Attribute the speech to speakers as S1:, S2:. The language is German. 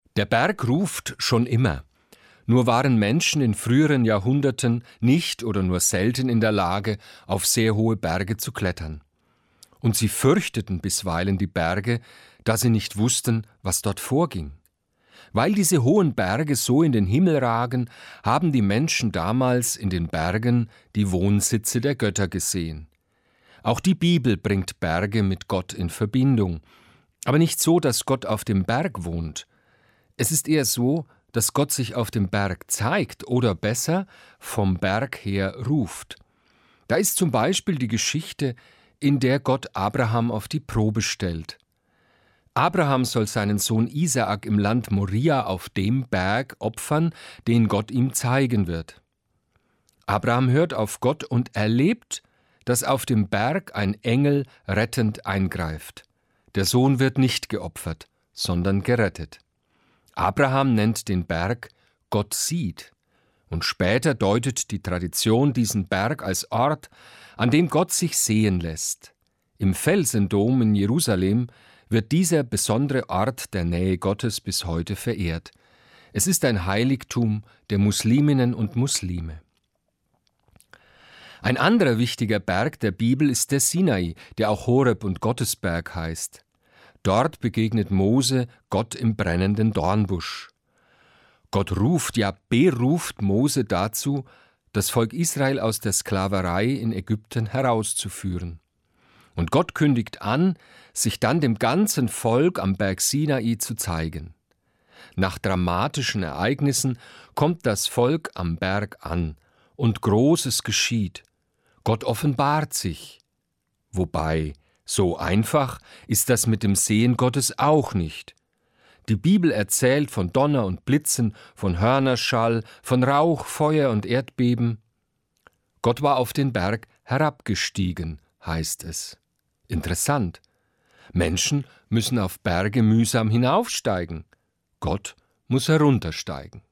S1: Der Berg ruft schon immer. Nur waren Menschen in früheren Jahrhunderten nicht oder nur selten in der Lage, auf sehr hohe Berge zu klettern. Und sie fürchteten bisweilen die Berge, da sie nicht wussten, was dort vorging. Weil diese hohen Berge so in den Himmel ragen, haben die Menschen damals in den Bergen die Wohnsitze der Götter gesehen. Auch die Bibel bringt Berge mit Gott in Verbindung, aber nicht so, dass Gott auf dem Berg wohnt. Es ist eher so, dass Gott sich auf dem Berg zeigt oder besser vom Berg her ruft. Da ist zum Beispiel die Geschichte, in der Gott Abraham auf die Probe stellt. Abraham soll seinen Sohn Isaak im Land Moria auf dem Berg opfern, den Gott ihm zeigen wird. Abraham hört auf Gott und erlebt, dass auf dem Berg ein Engel rettend eingreift. Der Sohn wird nicht geopfert, sondern gerettet. Abraham nennt den Berg Gott sieht. Und später deutet die Tradition diesen Berg als Ort, an dem Gott sich sehen lässt. Im Felsendom in Jerusalem wird dieser besondere Ort der Nähe Gottes bis heute verehrt. Es ist ein Heiligtum der Musliminnen und Muslime. Ein anderer wichtiger Berg der Bibel ist der Sinai, der auch Horeb und Gottesberg heißt. Dort begegnet Mose Gott im brennenden Dornbusch. Gott ruft, ja beruft Mose dazu, das Volk Israel aus der Sklaverei in Ägypten herauszuführen. Und Gott kündigt an, sich dann dem ganzen Volk am Berg Sinai zu zeigen. Nach dramatischen Ereignissen kommt das Volk am Berg an und Großes geschieht. Gott offenbart sich. Wobei, so einfach ist das mit dem Sehen Gottes auch nicht. Die Bibel erzählt von Donner und Blitzen, von Hörnerschall, von Rauch, Feuer und Erdbeben. Gott war auf den Berg herabgestiegen, heißt es. Interessant. Menschen müssen auf Berge mühsam hinaufsteigen. Gott muss heruntersteigen.